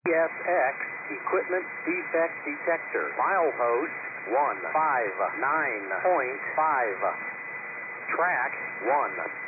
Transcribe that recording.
ESX Equipment Defect Detector. Milepost 159.5. Track 1.